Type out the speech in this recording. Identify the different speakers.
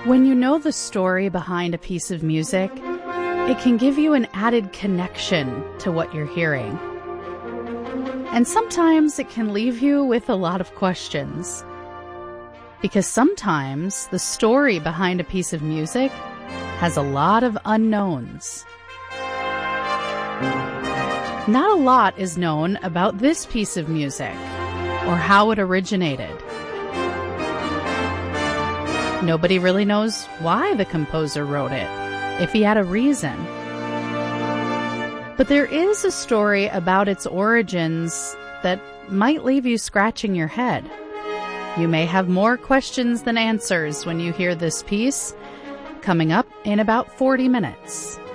Speaker 1: When you know the story behind a piece of music, it can give you an added connection to what you're hearing. And sometimes it can leave you with a lot of questions. Because sometimes the story behind a piece of music has a lot of unknowns. Not a lot is known about this piece of music or how it originated. Nobody really knows why the composer wrote it, if he had a reason. But there is a story about its origins that might leave you scratching your head. You may have more questions than answers when you hear this piece, coming up in about 40 minutes.